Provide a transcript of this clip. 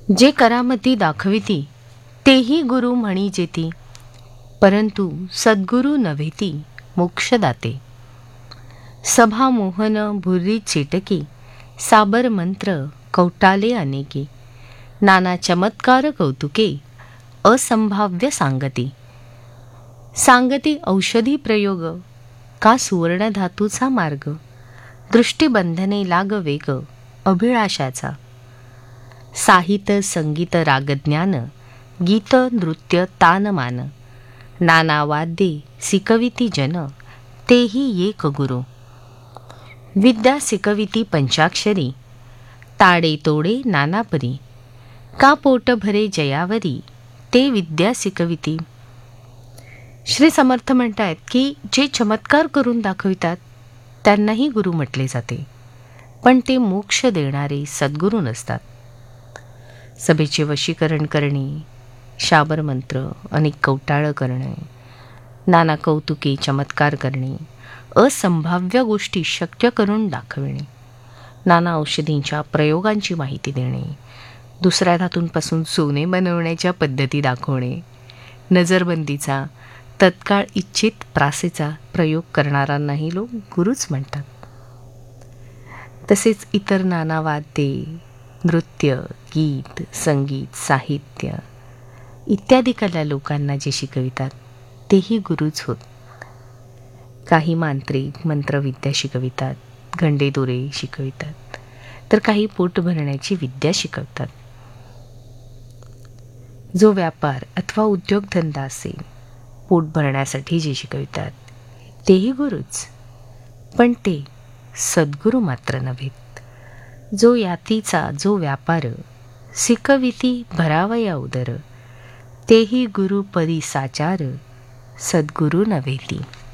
जे करामती दाखविती तेही गुरु म्हणी जेती, परंतु सद्गुरु नव्हेती मोक्षदाते. सभा मोहन भुर्री चेटकी, साबर मंत्र कौटाले अनेकी. नाना चमत्कार कौतुके, असंभाव्य सांगती. सांगती औषधी प्रयोग, का सुवर्ण धातूचा मार्ग. दृष्टिबंधने लाग वेग, अभिलाषाचा. साहित्य संगीत रागज्ञान, गीत नृत्य तानमान. नाना वाद्ये शिकविती जन, तेही एक गुरु. विद्या शिकविती पंचाक्षरी, ताडे तोडे नानापरी. का पोट भरे जयावरी, ते विद्या शिकविती. श्री समर्थ म्हणतायत की जे चमत्कार करून दाखवितात त्यांनाही गुरु म्हटले जाते, पण ते मोक्ष देणारे सद्गुरू नसतात. सभेचे वशीकरण करणे, शाबर मंत्र, अनेक कौटाळं करणे, नाना कौतुके चमत्कार करणे, असंभाव्य गोष्टी शक्य करून दाखविणे, नाना औषधींच्या प्रयोगांची माहिती देणे, दुसऱ्या धातूंपासून सोने बनवण्याच्या पद्धती दाखवणे, नजरबंदीचा तत्काळ इच्छित प्रासेचा प्रयोग करणाऱ्यांनाही लोक गुरुच म्हणतात. तसेच इतर नाना वाद्ये, नृत्य, गीत, संगीत, साहित्य इत्यादी कला लोकांना जे शिकवितात तेही गुरुच होत. काही मांत्रिक मंत्रविद्या शिकवितात, गंडेदोरे शिकवितात, तर काही पोट भरण्याची विद्या शिकवतात. जो व्यापार अथवा उद्योगधंदा असेल, पोट भरण्यासाठी जे शिकवितात तेही गुरुच, पण ते सद्गुरू मात्र नव्हेत. जो यातीचा जो व्यापार, शिकविती भरावया उदर. तेही गुरु परी साचार, सद्गुरू नव्हेती.